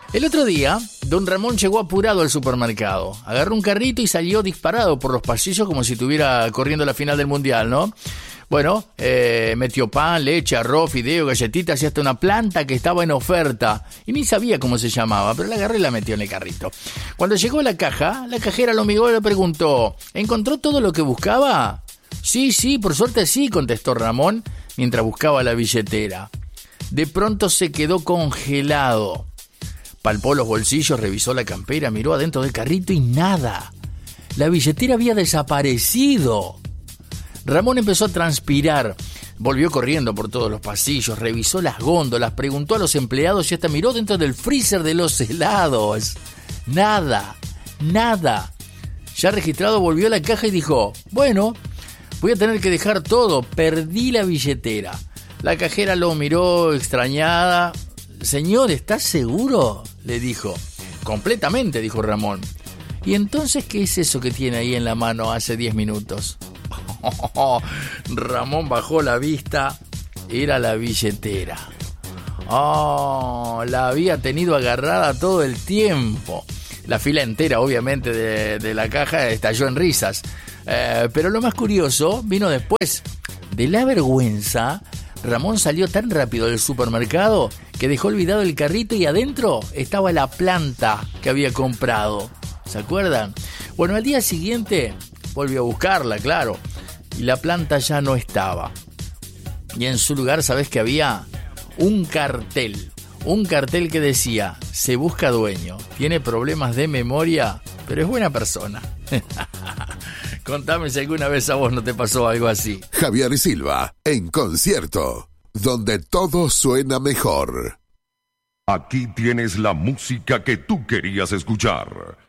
El otro día, don Ramón llegó apurado al supermercado. Agarró un carrito y salió disparado por los pasillos como si estuviera corriendo la final del mundial, ¿no? Bueno, metió pan, leche, arroz, fideo, galletitas y hasta una planta que estaba en oferta. Y ni sabía cómo se llamaba, pero la agarró y la metió en el carrito. Cuando llegó a la caja, la cajera lo miró y le preguntó: ¿encontró todo lo que buscaba? Sí, por suerte sí, contestó Ramón mientras buscaba la billetera. De pronto se quedó congelado. Palpó los bolsillos, revisó la campera, miró adentro del carrito y nada. La billetera había desaparecido. Ramón empezó a transpirar. Volvió corriendo por todos los pasillos, revisó las góndolas, preguntó a los empleados y hasta miró dentro del freezer de los helados. Nada. Ya registrado, volvió a la caja y dijo: bueno, voy a tener que dejar todo, perdí la billetera. La cajera lo miró extrañada. Señor, ¿estás seguro?, le dijo. Completamente, dijo Ramón. ¿Y entonces qué es eso que tiene ahí en la mano hace 10 minutos? Ramón bajó la vista. Era la billetera. La había tenido agarrada todo el tiempo. La fila entera, obviamente, de la caja estalló en risas. Pero lo más curioso vino después. De la vergüenza, Ramón salió tan rápido del supermercado que dejó olvidado el carrito y adentro estaba la planta que había comprado. ¿Se acuerdan? Bueno, al día siguiente volvió a buscarla, claro, y la planta ya no estaba. Y en su lugar, ¿sabés qué había? Un cartel que decía: se busca dueño, tiene problemas de memoria, pero es buena persona. Contame si alguna vez a vos no te pasó algo así. Javier Silva, en concierto, donde todo suena mejor. Aquí tienes la música que tú querías escuchar.